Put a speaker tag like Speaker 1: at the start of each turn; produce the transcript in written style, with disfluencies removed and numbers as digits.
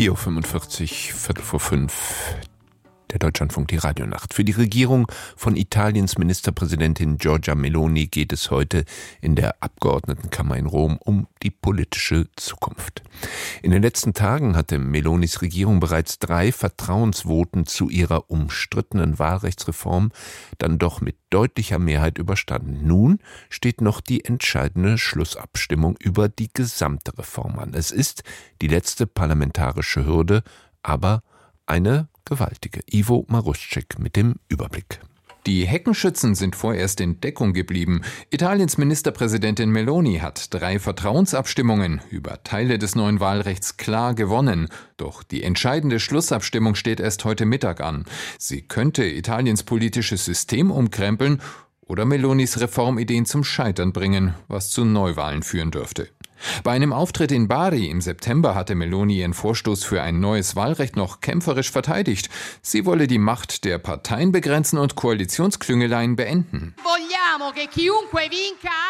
Speaker 1: 4.45 Uhr, Viertel vor 5, der Deutschlandfunk, die Radionacht. Für die Regierung von Italiens Ministerpräsidentin Giorgia Meloni geht es heute in der Abgeordnetenkammer in Rom um die politische Zukunft. In den letzten Tagen hatte Melonis Regierung bereits 3 Vertrauensvoten zu ihrer umstrittenen Wahlrechtsreform dann doch mit deutlicher Mehrheit überstanden. Nun steht noch die entscheidende Schlussabstimmung über die gesamte Reform an. Es ist die letzte parlamentarische Hürde, aber eine gewaltige. Ivo Maruschek mit dem Überblick.
Speaker 2: Die Heckenschützen sind vorerst in Deckung geblieben. Italiens Ministerpräsidentin Meloni hat 3 Vertrauensabstimmungen über Teile des neuen Wahlrechts klar gewonnen. Doch die entscheidende Schlussabstimmung steht erst heute Mittag an. Sie könnte Italiens politisches System umkrempeln oder Melonis Reformideen zum Scheitern bringen, was zu Neuwahlen führen dürfte. Bei einem Auftritt in Bari im September hatte Meloni ihren Vorstoß für ein neues Wahlrecht noch kämpferisch verteidigt. Sie wolle die Macht der Parteien begrenzen und Koalitionsklüngeleien beenden.